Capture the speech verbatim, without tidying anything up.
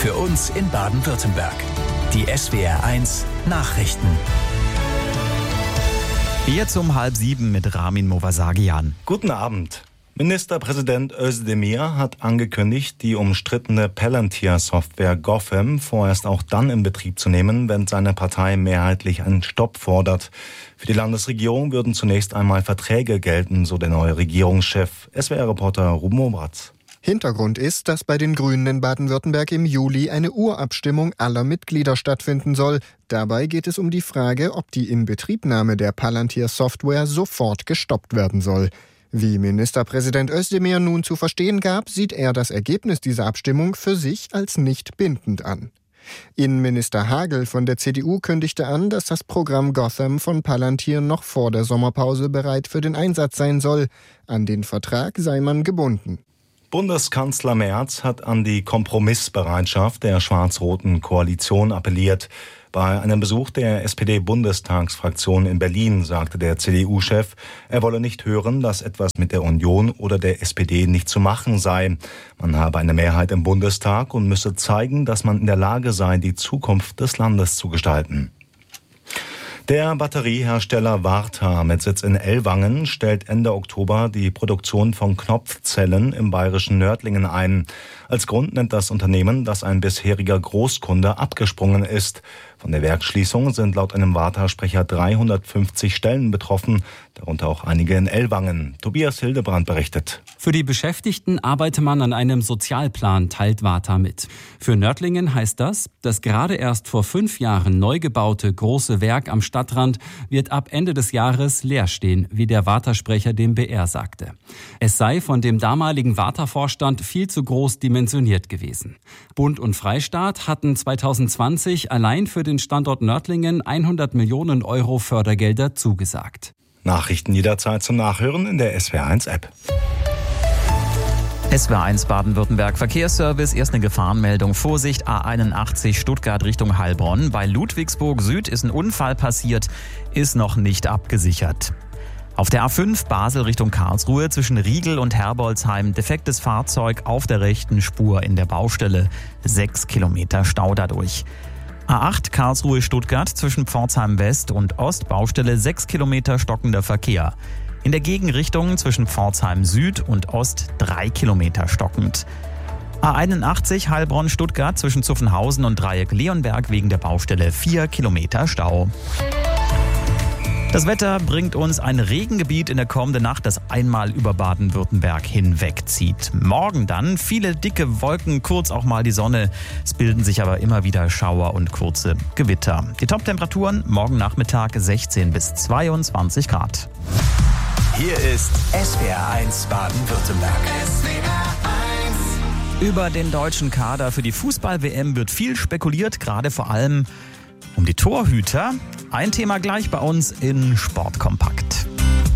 Für uns in Baden-Württemberg. Die S W R eins Nachrichten. Jetzt um halb sieben mit Ramin Movasagian. Guten Abend. Ministerpräsident Özdemir hat angekündigt, die umstrittene Palantir-Software Gotham vorerst auch dann in Betrieb zu nehmen, wenn seine Partei mehrheitlich einen Stopp fordert. Für die Landesregierung würden zunächst einmal Verträge gelten, so der neue Regierungschef. S W R-Reporter Ruben Obratz. Hintergrund ist, dass bei den Grünen in Baden-Württemberg im Juli eine Urabstimmung aller Mitglieder stattfinden soll. Dabei geht es um die Frage, ob die Inbetriebnahme der Palantir-Software sofort gestoppt werden soll. Wie Ministerpräsident Özdemir nun zu verstehen gab, sieht er das Ergebnis dieser Abstimmung für sich als nicht bindend an. Innenminister Hagel von der C D U kündigte an, dass das Programm Gotham von Palantir noch vor der Sommerpause bereit für den Einsatz sein soll. An den Vertrag sei man gebunden. Bundeskanzler Merz hat an die Kompromissbereitschaft der schwarz-roten Koalition appelliert. Bei einem Besuch der S P D-Bundestagsfraktion in Berlin sagte der C D U-Chef, er wolle nicht hören, dass etwas mit der Union oder der S P D nicht zu machen sei. Man habe eine Mehrheit im Bundestag und müsse zeigen, dass man in der Lage sei, die Zukunft des Landes zu gestalten. Der Batteriehersteller Varta mit Sitz in Ellwangen stellt Ende Oktober die Produktion von Knopfzellen im bayerischen Nördlingen ein. Als Grund nennt das Unternehmen, dass ein bisheriger Großkunde abgesprungen ist. Von der Werksschließung sind laut einem Varta-Sprecher dreihundertfünfzig Stellen betroffen, darunter auch einige in Ellwangen. Tobias Hildebrand berichtet. Für die Beschäftigten arbeite man an einem Sozialplan, teilt Varta mit. Für Nördlingen heißt das, das gerade erst vor fünf Jahren neu gebaute große Werk am Stadtrand wird ab Ende des Jahres leer stehen, wie der Varta-Sprecher dem B R sagte. Es sei von dem damaligen Varta-Vorstand viel zu groß dimensioniert gewesen. Bund und Freistaat hatten zweitausendzwanzig allein für den Standort Nördlingen hundert Millionen Euro Fördergelder zugesagt. Nachrichten jederzeit zum Nachhören in der S W R eins App. S W R eins Baden-Württemberg Verkehrsservice, erst eine Gefahrenmeldung. Vorsicht, A einundachtzig Stuttgart Richtung Heilbronn. Bei Ludwigsburg Süd ist ein Unfall passiert, ist noch nicht abgesichert. Auf der A fünf Basel Richtung Karlsruhe zwischen Riegel und Herbolzheim defektes Fahrzeug auf der rechten Spur in der Baustelle. Sechs Kilometer Stau dadurch. A acht Karlsruhe-Stuttgart zwischen Pforzheim West und Ost Baustelle sechs Kilometer stockender Verkehr. In der Gegenrichtung zwischen Pforzheim Süd und Ost drei Kilometer stockend. A einundachtzig Heilbronn-Stuttgart zwischen Zuffenhausen und Dreieck Leonberg wegen der Baustelle vier Kilometer Stau. Das Wetter bringt uns ein Regengebiet in der kommenden Nacht, das einmal über Baden-Württemberg hinwegzieht. Morgen dann viele dicke Wolken, kurz auch mal die Sonne. Es bilden sich aber immer wieder Schauer und kurze Gewitter. Die Top-Temperaturen morgen Nachmittag sechzehn bis zweiundzwanzig Grad. Hier ist S W R eins Baden-Württemberg. S W R eins. Über den deutschen Kader für die Fußball-W M wird viel spekuliert, gerade vor allem um die Torhüter. Ein Thema gleich bei uns in Sportkompakt.